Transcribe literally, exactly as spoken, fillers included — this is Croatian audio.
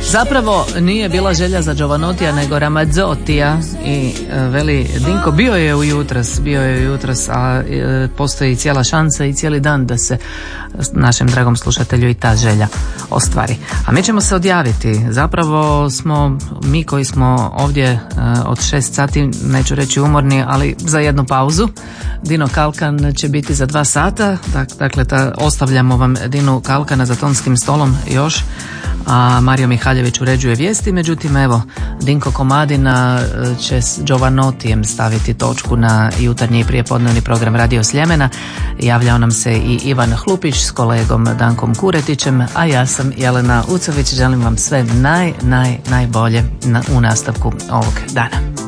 Zapravo nije bila želja za Giovannotija nego Ramazzotija i e, veli Dinko bio je ujutros, bio je ujutros, a e, postoji cijela šansa i cijeli dan da se našem dragom slušatelju i ta želja ostvari. A mi ćemo se odjaviti. Zapravo smo mi koji smo ovdje e, od šest sati, neću reći umorni, ali za jednu pauzu. Dino Kalkan će biti za dva sata, dakle ta, ostavljamo vam Dinu Kalkana za tonskim stolom još, a Mario Mihaljević uređuje vijesti. Međutim, evo, Dinko Komadina će s Giovannotijem staviti točku na jutarnji i prijepodnevni program Radio Sljemena. Javljao nam se i Ivan Hlupić s kolegom Dankom Kuretićem, a ja sam Jelena Ucović. Želim vam sve naj, naj, najbolje na, u nastavku ovog dana.